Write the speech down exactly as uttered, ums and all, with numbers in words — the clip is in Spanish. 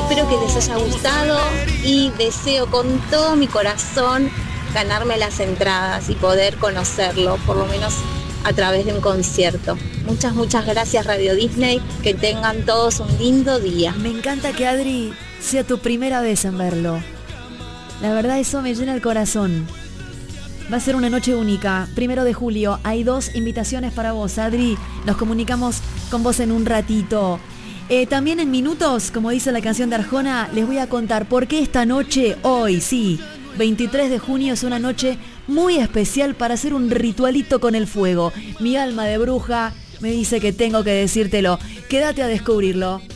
espero que les haya gustado y deseo con todo mi corazón ganarme las entradas y poder conocerlo, por lo menos a través de un concierto. Muchas, muchas gracias Radio Disney, que tengan todos un lindo día. Me encanta que Adri sea tu primera vez en verlo. La verdad, eso me llena el corazón. Va a ser una noche única, primero de julio. Hay dos invitaciones para vos, Adri. Nos comunicamos con vos en un ratito. Eh, también en minutos, como dice la canción de Arjona, les voy a contar por qué esta noche, hoy, sí, veintitrés de junio, es una noche muy especial para hacer un ritualito con el fuego. Mi alma de bruja me dice que tengo que decírtelo. Quédate a descubrirlo.